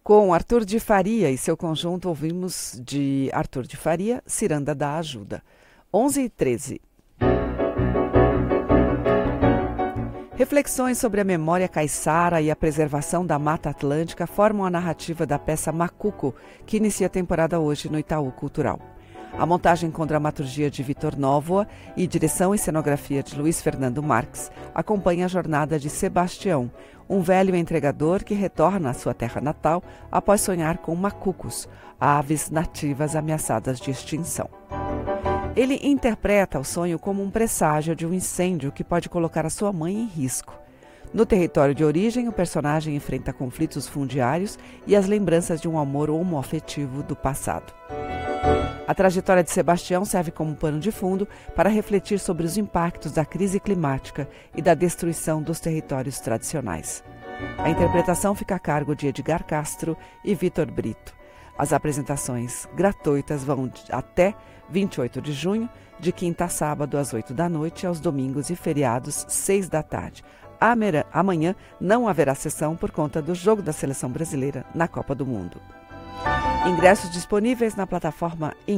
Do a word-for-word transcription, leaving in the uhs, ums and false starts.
Com Arthur de Faria e seu conjunto, ouvimos de Arthur de Faria, Ciranda da Ajuda. onze e treze. Reflexões sobre a memória caiçara e a preservação da Mata Atlântica formam a narrativa da peça Macuco, que inicia a temporada hoje no Itaú Cultural. A montagem com dramaturgia de Vitor Nóvoa e direção e cenografia de Luiz Fernando Marques acompanha a jornada de Sebastião, um velho entregador que retorna à sua terra natal após sonhar com macucos, aves nativas ameaçadas de extinção. Ele interpreta o sonho como um presságio de um incêndio que pode colocar a sua mãe em risco. No território de origem, o personagem enfrenta conflitos fundiários e as lembranças de um amor homoafetivo do passado. A trajetória de Sebastião serve como pano de fundo para refletir sobre os impactos da crise climática e da destruição dos territórios tradicionais. A interpretação fica a cargo de Edgar Castro e Vitor Brito. As apresentações gratuitas vão até vinte e oito de junho, de quinta a sábado às oito da noite, aos domingos e feriados, seis da tarde. Amanhã não haverá sessão por conta do jogo da Seleção Brasileira na Copa do Mundo. Ingressos disponíveis na plataforma